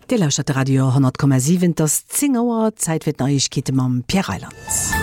De lauscht Radio 10,7 das 10 Uhr Zeit wird Neuigkeiten am Pierre Island.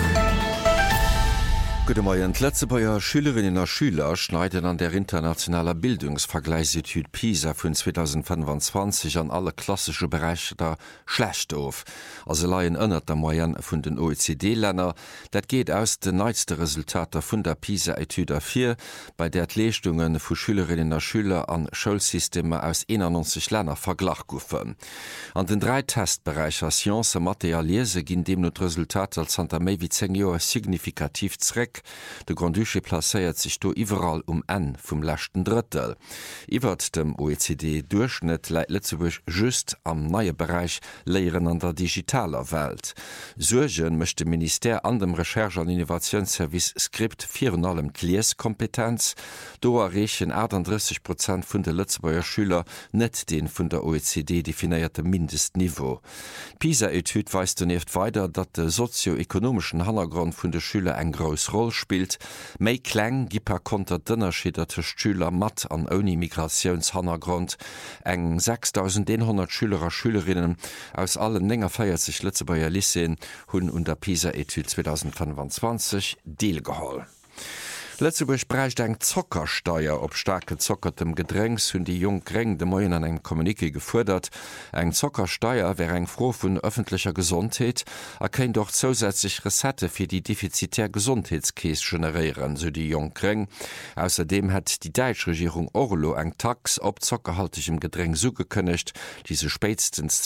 Gute Morgen. Letztebauer Schülerinnen und Schüler schneiden an der internationaler Bildungsvergleichsstudie PISA von 2025 an alle klassische Bereiche da schlecht auf. Also leihen ändert der Moyenne von den OECD-Ländern. Das geht aus den neuesten Resultaten von der PISA-Etude 4, bei der die Leistungen von Schülerinnen und Schülern an Schulsystemen aus 91 Ländern verglichen werden. An den 3 Testbereichen Science, Mathe und Lese gehen dem die Resultate als Santa mehr wie 10 Jahre signifikativ zurück. De Grand Duché placéiert sich do iwwerall N vum lächten Drittel. Iwer dem OECD-Durchschnitt läit Lützeburg just am neue Bereich Lehren an der digitaler Welt. Surgen mecht dem Minister an dem Recherche- an Innovationsservice Skript vir allem Lieskompetenz. Do errechen 38% vun de Lützeburger Schüler net den vun der OECD definiierte Mindestniveau. PISA-Etude weist neft weiter, dat de sozioökonomischen Hintergrund vun de Schüler eng groß Rolle spielt. Méi kleng gi per konter dënnerscheder tech Schüler mat an oni Migrationshintergrund. Eng 6100 Schüler und Schülerinnen aus allen 40 Lützeburger Lyceen hunn unter PISA-Etude 2025 deelgeholl. Lützeburg bräicht eng Zockersteuer op starke zockertem Gedrängs hunn die Jung Greng de Moien an eng Kommunike gefordert. Eng Zockersteuer wär eng froh vun öffentlicher Gesundheit, erkennt doch zusätzlich Resette fir die defizitär Gesundheitskäes generieren, so die Jung Greng. Außerdem hat die Deutsche Regierung Orlo eng Tax op zockerhaltigem Gedräng zugekönnecht, diese spätestens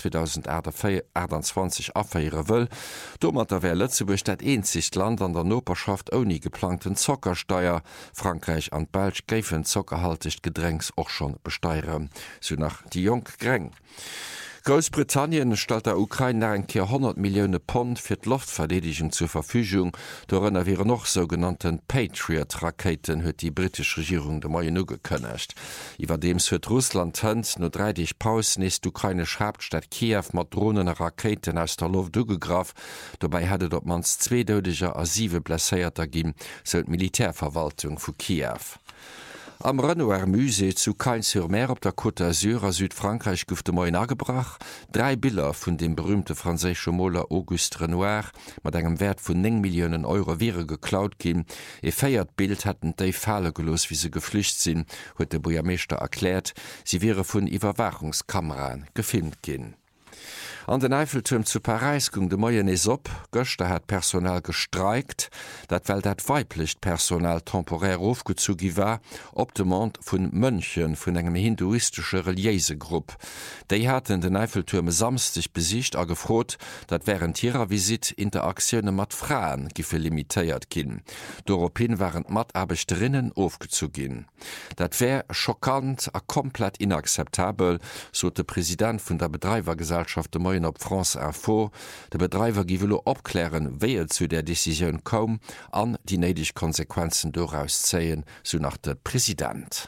2028 afeiere will. Dommer wär Lützeburg dat einzig Land an der Nachbarschaft ohne geplanten Zockersteuer. Frankreich an Belg géiffen zockerhaltig Gedrängs och schon besteieren, so nach die Jung Greng. Großbritannien stellt der Ukraine ein 100 Millionen Pfund für die Luftverteidigung zur Verfügung. Darin wären noch sogenannten Patriot-Raketen, hat die britische Regierung der Mai nur gekündigt. Überdem wird Russland nur 3 Tage Pause nächst ukrainische Hauptstadt Kiew mit Drohnen und Raketen aus der Luft durchgegriffen. Dabei hätte dort man 2 Tote und 7 Blessierte gegeben, so die Militärverwaltung von Kiew. Am Renoir Musée zu Cagnes-sur-Mer op der Côte d'Azur a Südfrankreich gouf de Moien agebracht, 3 Bilder vun dem berühmte franzésche Moller Auguste Renoir mat engem Wert vun 9 Millionen Euro wäre geklaut gin. E feiert Bild hatten déi Fale gelos, wie se geflücht sinn, huet de Bürgermeister erklärt, sie wäre vun Iwerwachungskameran gefilmt gin. An den Eiffelturm zu Paris ging de Moienes op, Göchte hat Personal gestreikt, dat weil dat weiblich Personal temporär aufgezogen war, op dem Mond vun Mönchen vun engem hinduistische religiöse Gruppe. Dei hatten den Eiffelturm samstig besicht a gefrot, dat während ihrer Visit Interaktionen mat Frauen gife limitiert gin. Doropin waren Matabechterinnen aufgezogen. Dat wär schockant a komplett inakzeptabel, so der Präsident vun der Betreibergesellschaft op France Info. Der Betreiber giwelo opklären, wer zu der Decision kom, an die nötig Konsequenzen daraus zählen, so nach der Präsident.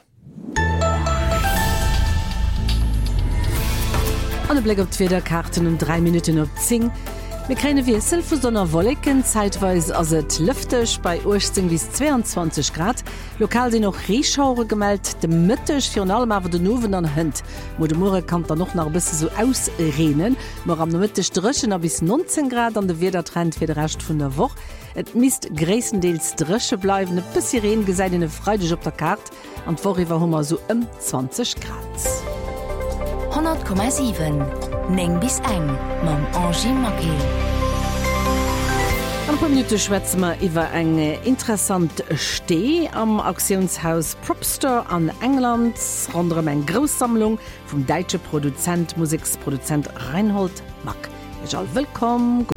An Blick op Twitterkarten um 3 Minuten op 10. Wir kriegen wie Silfe sonner Wolken, zeitweise as et lüftech bei 18 bis 22 Grad. Lokal sind noch Rieschauer gemeldet, de Mittech für allem aber den Noven an Hund. Mo de Morgen kann da noch ein bisschen so ausrehnen. Mor am Mittech drschen bis 19 Grad an de Wettertrend für den Rest von der Woche. Et misst größtenteils dresche bleiben, ein bisschen Regen geseidene Freude auf der Karte. Und vorüber haben wir so 20 Grad. 100,7 Neng bis eng mam Angie Makel. An paar Minuten schwätzen wir über eine interessante Steh am Auktionshaus Propster an England. Unter anderem eine Großsammlung vom deutschen Musikproduzent Reinhold Mack. Willkommen.